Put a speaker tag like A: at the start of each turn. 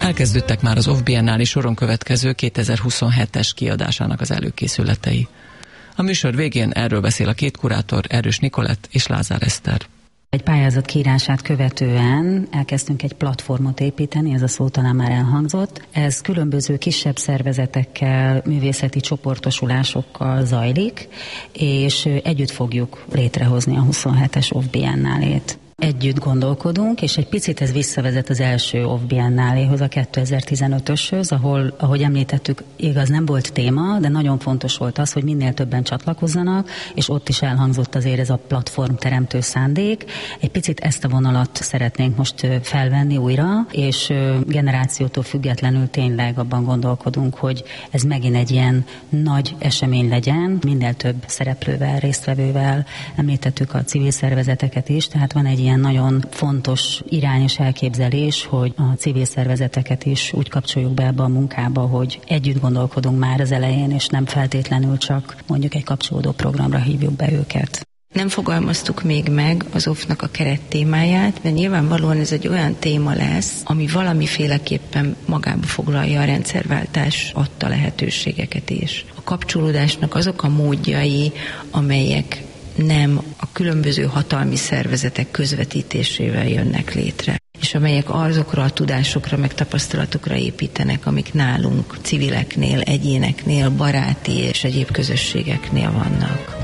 A: Elkezdődtek már az OFF Biennáli soron következő 2027-es kiadásának az előkészületei. A műsor végén erről beszél a két kurátor, Erős Nikolett és Lázár Eszter.
B: Egy pályázat kiírását követően elkezdtünk egy platformot építeni, ez a szó talán már elhangzott. Ez különböző kisebb szervezetekkel, művészeti csoportosulásokkal zajlik, és együtt fogjuk létrehozni a 27-es OFF Biennálét. Együtt gondolkodunk, és egy picit ez visszavezet az első OFF Biennáléhoz, a 2015-öshöz, ahol, ahogy említettük, igaz nem volt téma, de nagyon fontos volt az, hogy minél többen csatlakozzanak, és ott is elhangzott azért ez a platform teremtő szándék. Egy picit ezt a vonalat szeretnénk most felvenni újra, és generációtól függetlenül tényleg abban gondolkodunk, hogy ez megint egy ilyen nagy esemény legyen, minél több szereplővel, résztvevővel, említettük a civil szervezeteket is, tehát van egy ilyen nagyon fontos irányos elképzelés, hogy a civil szervezeteket is úgy kapcsoljuk be ebbe a munkába, hogy együtt gondolkodunk már az elején, és nem feltétlenül csak mondjuk egy kapcsolódó programra hívjuk be őket.
C: Nem fogalmaztuk még meg az OFF-nak a kerettémáját, de nyilvánvalóan ez egy olyan téma lesz, ami valamiféleképpen magába foglalja a rendszerváltás adta lehetőségeket is. A kapcsolódásnak azok a módjai, amelyek nem a különböző hatalmi szervezetek közvetítésével jönnek létre, és amelyek azokra a tudásokra, meg tapasztalatokra építenek, amik nálunk civileknél, egyéneknél, baráti és egyéb közösségeknél vannak.